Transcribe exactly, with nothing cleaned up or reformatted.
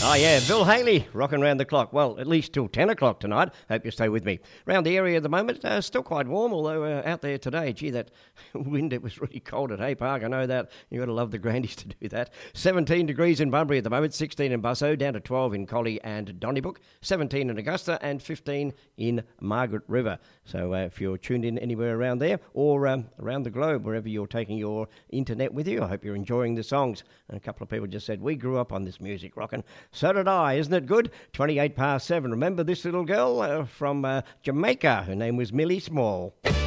Oh yeah, Bill Haley, rocking round the clock. Well, at least till ten o'clock tonight. Hope you stay with me. Round the area at the moment, uh, still quite warm, although uh, out there today, gee, that wind, it was really cold at Hay Park. I know that. You've got to love the Grandies to do that. seventeen degrees in Bunbury at the moment, sixteen in Busso, down to twelve in Collie and Donnybrook, seventeen in Augusta, and fifteen in Margaret River. So uh, if you're tuned in anywhere around there, or um, around the globe, wherever you're taking your internet with you, I hope you're enjoying the songs. And a couple of people just said, we grew up on this music, rocking. So did I, isn't it good? twenty-eight past seven. Remember this little girl uh, from uh, Jamaica? Her name was Millie Small.